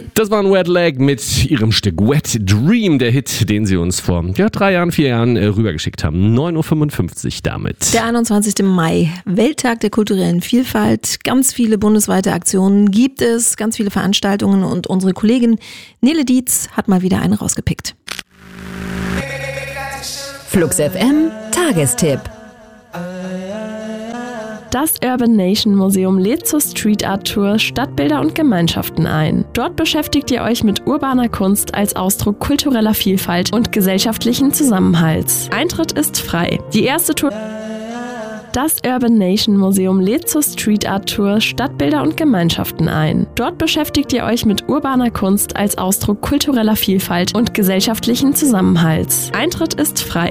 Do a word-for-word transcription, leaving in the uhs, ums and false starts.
Das war ein Wet Leg mit ihrem Stück Wet Dream, der Hit, den sie uns vor ja, drei Jahren, vier Jahren äh, rübergeschickt haben. neun Uhr fünfundfünfzig damit. Der einundzwanzigster Mai, Welttag der kulturellen Vielfalt. Ganz viele bundesweite Aktionen gibt es, ganz viele Veranstaltungen und unsere Kollegin Nele Dietz hat mal wieder eine rausgepickt. Flux F M Tagestipp. Das Urban Nation Museum lädt zur Street Art Tour Stadtbilder und Gemeinschaften ein. Dort beschäftigt ihr euch mit urbaner Kunst als Ausdruck kultureller Vielfalt und gesellschaftlichen Zusammenhalts. Eintritt ist frei. Die erste Tour Das Urban Nation Museum lädt zur Street Art Tour Stadtbilder und Gemeinschaften ein. Dort beschäftigt ihr euch mit urbaner Kunst als Ausdruck kultureller Vielfalt und gesellschaftlichen Zusammenhalts. Eintritt ist frei.